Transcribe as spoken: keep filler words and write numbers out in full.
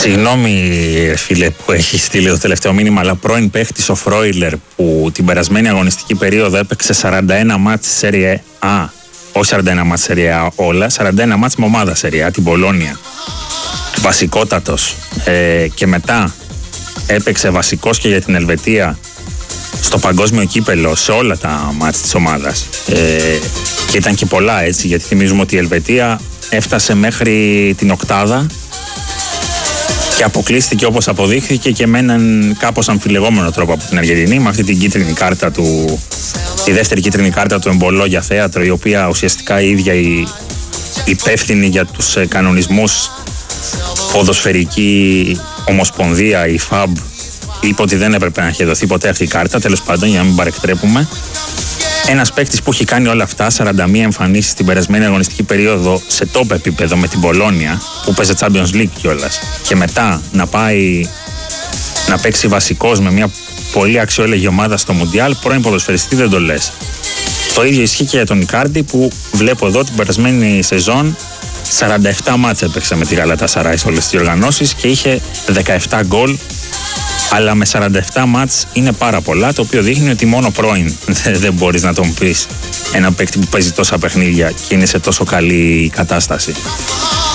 Συγγνώμη, φίλε, που έχει στείλει το τελευταίο μήνυμα, αλλά πρώην παίχτης ο Φρόιλερ που την περασμένη αγωνιστική περίοδο έπαιξε σαράντα ένα μάτς Serie A. Όχι σαράντα ένα μάτς Serie A όλα, σαράντα ένα μάτς με ομάδα Serie A, την Πολόνια. Βασικότατος. Ε, και μετά έπαιξε βασικός και για την Ελβετία στο παγκόσμιο κύπελο σε όλα τα μάτς της ομάδας. Ε, και ήταν και πολλά, έτσι, γιατί θυμίζουμε ότι η Ελβετία έφτασε μέχρι την οκτάδα και αποκλείστηκε, όπως αποδείχθηκε, και με έναν κάπως αμφιλεγόμενο τρόπο από την Αργεντινή, με αυτή την κίτρινη κάρτα του, τη δεύτερη κίτρινη κάρτα του Εμπολό για θέατρο, η οποία ουσιαστικά η ίδια η υπεύθυνη για τους κανονισμούς ποδοσφαιρική ομοσπονδία, η ΦΑΜ, είπε ότι δεν έπρεπε να έχει δοθεί ποτέ αυτή η κάρτα. Τέλος πάντων, για να μην παρεκτρέπουμε. Ένας παίκτης που έχει κάνει όλα αυτά, σαράντα μία εμφανίσεις την περασμένη αγωνιστική περίοδο σε top επίπεδο με την Πολόνια, που παίζει Champions League κιόλας, και μετά να πάει να παίξει βασικός με μια πολύ αξιόλογη ομάδα στο Μουντιάλ, πρώην ποδοσφαιριστή δεν το λες. Το ίδιο ισχύει και για τον Ικάρντι, που βλέπω εδώ την περασμένη σεζόν σαράντα επτά μάτς έπαιξε με τη Γαλατασαράι σε όλες τις διοργανώσεις και είχε δεκαεπτά γκολ. Αλλά με σαράντα επτά μάτς είναι πάρα πολλά, το οποίο δείχνει ότι μόνο πρώην δεν μπορείς να τον πεις ένα παίκτη που παίζει τόσα παιχνίδια και είναι σε τόσο καλή κατάσταση.